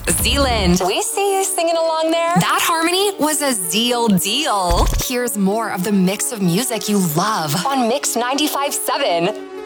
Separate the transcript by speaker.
Speaker 1: Zealand.
Speaker 2: We see you singing along there.
Speaker 1: That harmony was a Zeal deal. Here's more of the mix of music you love
Speaker 2: on Mix 95.7.